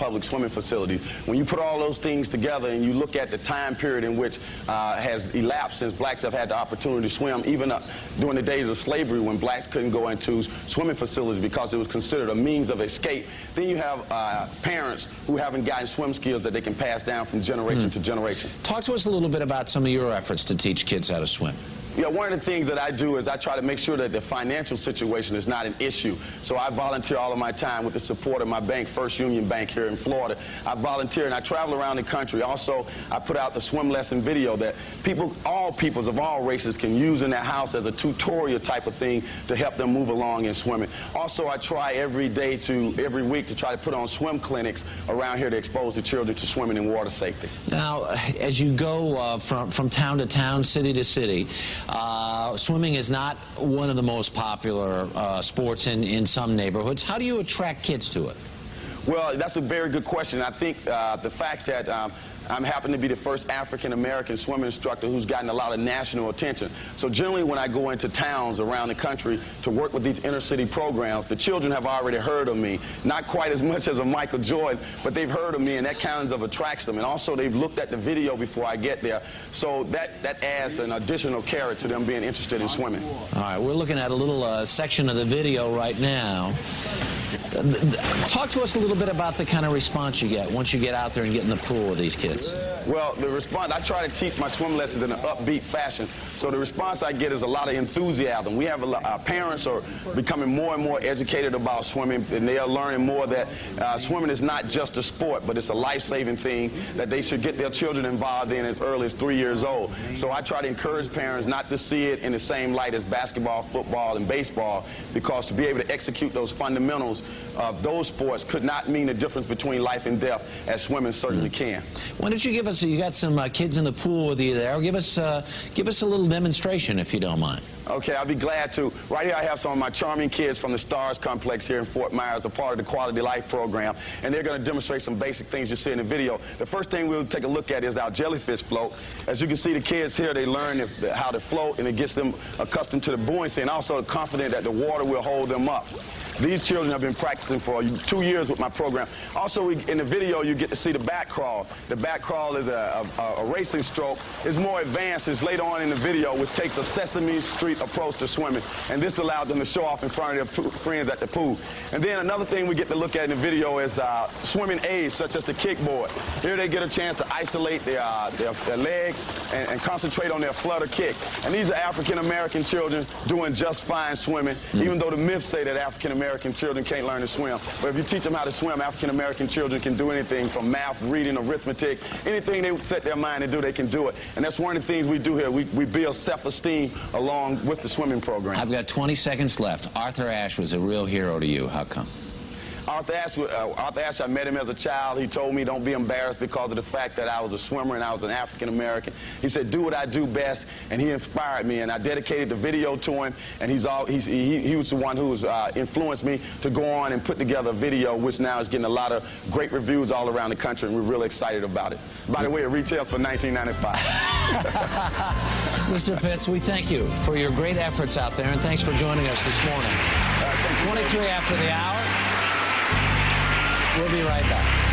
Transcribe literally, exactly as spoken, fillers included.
public swimming facilities. When you put all those things together and you look at the time period in which uh, has elapsed since blacks have had the opportunity to swim, even uh, during the days of slavery when blacks couldn't go into swimming facilities because it was considered a means of escape, then you have uh, parents who haven't gotten swim skills that they can pass down from generation mm. to generation. Talk to us a little bit about some of your efforts to teach kids how to swim. Yeah, one of the things that I do is I try to make sure that the financial situation is not an issue. So I volunteer all of my time with the support of my bank, First Union Bank here in Florida. I volunteer and I travel around the country. Also, I put out the swim lesson video that people, all peoples of all races can use in their house as a tutorial type of thing to help them move along in swimming. Also, I try every day to, every week to try to put on swim clinics around here to expose the children to swimming and water safety. Now, as you go uh, from, from town to town, city to city, Uh, swimming is not one of the most popular uh, sports in, in some neighborhoods. How do you attract kids to it? Well, that's a very good question. I think uh, the fact that um, I'm happen to be the first African-American swimming instructor who's gotten a lot of national attention. So generally when I go into towns around the country to work with these inner-city programs, the children have already heard of me. Not quite as much as a Michael Jordan, but they've heard of me, and that kind of attracts them. And also they've looked at the video before I get there. So that, that adds an additional carrot to them being interested in swimming. All right, we're looking at a little uh, section of the video right now. Talk to us a little bit about the kind of response you get once you get out there and get in the pool with these kids. Well, the response, I try to teach my swim lessons in an upbeat fashion. So the response I get is a lot of enthusiasm. We have a lot, our parents are becoming more and more educated about swimming, and they are learning more that uh, swimming is not just a sport, but it's a life-saving thing that they should get their children involved in as early as three years old. So I try to encourage parents not to see it in the same light as basketball, football, and baseball, because to be able to execute those fundamentals of those sports could not mean the difference between life and death, as swimming certainly can. Why don't you give us, you got some uh, kids in the pool with you there, give us, uh, give us a little demonstration if you don't mind. Okay, I'll be glad to. Right here I have some of my charming kids from the Stars Complex here in Fort Myers, a part of the Quality Life program, and they're going to demonstrate some basic things you see in the video. The first thing we'll take a look at is our jellyfish float. As you can see, the kids here, they learn if, how to float, and it gets them accustomed to the buoyancy and also confident that the water will hold them up. These children have been practicing for two years with my program. Also, we, in the video, you get to see the back crawl. The back crawl is a, a, a racing stroke. It's more advanced. It's later on in the video, which takes a Sesame Street approach to swimming. And this allows them to show off in front of their friends at the pool. And then another thing we get to look at in the video is uh, swimming aids, such as the kickboard. Here they get a chance to isolate their, uh, their, their legs and, and concentrate on their flutter kick. And these are African-American children doing just fine swimming, mm. even though the myths say that African-American American children can't learn to swim. But if you teach them how to swim, African-American children can do anything from math, reading, arithmetic, anything they set their mind to do, they can do it. And that's one of the things we do here. We, we build self-esteem along with the swimming program. I've got twenty seconds left. Arthur Ashe was a real hero to you. How come? Arthur Ashe, uh, Arthur Ashe, I met him as a child. He told me don't be embarrassed because of the fact that I was a swimmer and I was an African-American. He said, do what I do best, and he inspired me, and I dedicated the video to him, and he's all, he's, he, he was the one who was, uh, influenced me to go on and put together a video, which now is getting a lot of great reviews all around the country, and we're really excited about it. By the way, it retails for nineteen ninety-five. Mister Pitts, we thank you for your great efforts out there, and thanks for joining us this morning. Uh, twenty-three after the hour. We'll be right back.